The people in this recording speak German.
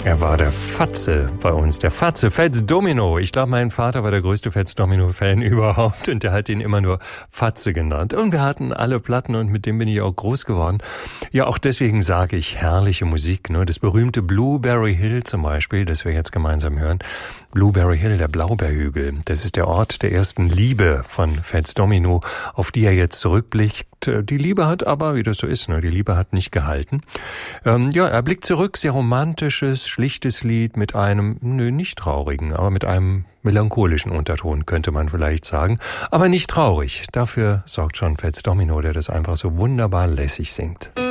Er war der Fatze bei uns, der Fatze, Fats Domino. Ich glaube, mein Vater war der größte Fats Domino-Fan überhaupt und der hat ihn immer nur Fatze genannt. Und wir hatten alle Platten und mit dem bin ich auch groß geworden. Ja, auch deswegen sage ich herrliche Musik. Ne? Das berühmte Blueberry Hill zum Beispiel, das wir jetzt gemeinsam hören. Blueberry Hill, der Blaubeerhügel. Das ist der Ort der ersten Liebe von Fats Domino, auf die er jetzt zurückblickt. Die Liebe hat aber, wie das so ist, ne, die Liebe hat nicht gehalten. Ja, er blickt zurück, sehr romantisches, schlichtes Lied mit einem, nicht traurigen, aber mit einem melancholischen Unterton, könnte man vielleicht sagen. Aber nicht traurig. Dafür sorgt schon Fats Domino, der das einfach so wunderbar lässig singt.